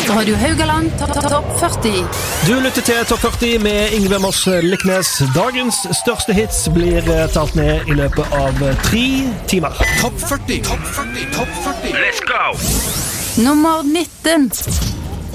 Radio Haugaland Topp 40. Du lytter til Topp 40 med Ingve Moss Liknes. Dagens største hits blir talt ned i løpet av 3 timer. Topp 40. Let's go! Nummer 19.